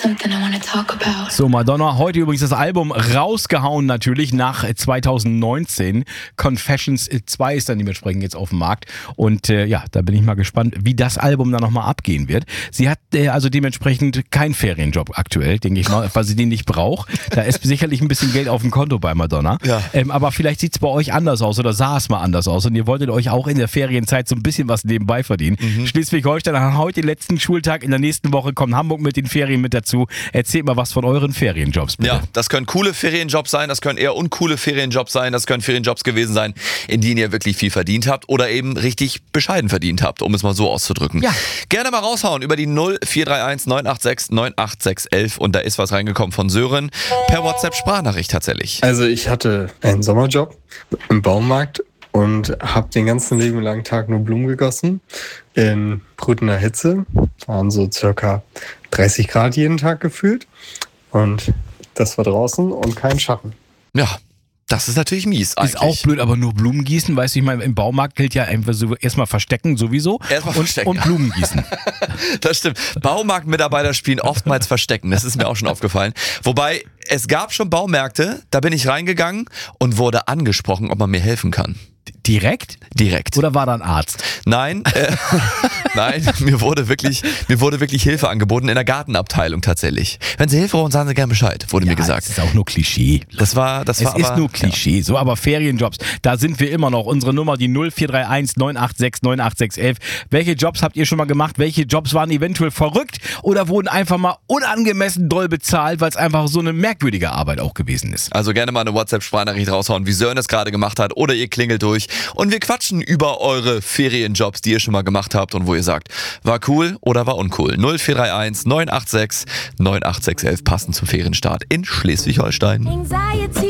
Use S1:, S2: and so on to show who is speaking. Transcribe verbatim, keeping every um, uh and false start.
S1: So, Madonna, heute übrigens das Album rausgehauen natürlich nach zwanzig neunzehn. Confessions zwei ist dann dementsprechend jetzt auf dem Markt. Und äh, ja, da bin ich mal gespannt, wie das Album dann nochmal abgehen wird. Sie hat äh, also dementsprechend keinen Ferienjob aktuell, denke ich mal, weil sie den nicht braucht. Da ist sicherlich ein bisschen Geld auf dem Konto bei Madonna.
S2: Ja.
S1: Ähm, aber vielleicht sieht es bei euch anders aus oder sah es mal anders aus. Und ihr wolltet euch auch in der Ferienzeit so ein bisschen was nebenbei verdienen. Mhm. Schleswig-Holstein hat heute den letzten Schultag. In der nächsten Woche kommt Hamburg mit den Ferien mit dazu. Erzählt mal was von euren Ferienjobs, bitte.
S2: Ja, das können coole Ferienjobs sein, das können eher uncoole Ferienjobs sein, das können Ferienjobs gewesen sein, in denen ihr wirklich viel verdient habt oder eben richtig bescheiden verdient habt, um es mal so auszudrücken.
S1: Ja.
S2: Gerne mal raushauen über die null vier drei eins neun acht sechs neun acht sechs eins und da ist was reingekommen von Sören per WhatsApp-Sprachnachricht tatsächlich.
S3: Also ich hatte einen Sommerjob im Baumarkt und habe den ganzen lieben langen Tag nur Blumen gegossen in brütender Hitze, waren so circa dreißig Grad jeden Tag gefühlt und das war draußen und kein Schatten.
S2: Ja, das ist natürlich mies eigentlich.
S1: Ist auch blöd, aber nur Blumen gießen, weißt du, ich meine, im Baumarkt gilt ja einfach so, erstmal verstecken sowieso
S2: erstmal
S1: und,
S2: verstecken.
S1: und Blumen gießen.
S2: Das stimmt. Baumarktmitarbeiter spielen oftmals Verstecken, das ist mir auch schon aufgefallen. Wobei, es gab schon Baumärkte, da bin ich reingegangen und wurde angesprochen, ob man mir helfen kann.
S1: Direkt?
S2: Direkt.
S1: Oder war da ein Arzt?
S2: Nein, äh, nein, mir wurde wirklich, mir wurde wirklich Hilfe angeboten in der Gartenabteilung tatsächlich. Wenn Sie Hilfe brauchen, sagen Sie gerne Bescheid, wurde
S1: ja,
S2: mir gesagt.
S1: Das ist auch nur Klischee.
S2: Das war, das
S1: es
S2: war
S1: ist
S2: aber,
S1: nur Klischee, ja. So, aber Ferienjobs, da sind wir immer noch. Unsere Nummer, die null vier drei eins neun acht sechs neun acht sechs eins. Welche Jobs habt ihr schon mal gemacht? Welche Jobs waren eventuell verrückt oder wurden einfach mal unangemessen doll bezahlt, weil es einfach so eine merkwürdige Arbeit auch gewesen ist?
S2: Also gerne mal eine WhatsApp-Sprachnachricht raushauen, wie Sören es gerade gemacht hat, oder ihr klingelt durch und wir quatschen über eure Ferienjobs, die ihr schon mal gemacht habt und wo ihr sagt, war cool oder war uncool. null vier drei eins neun acht sechs neun acht sechs eins passend zum Ferienstart in Schleswig-Holstein.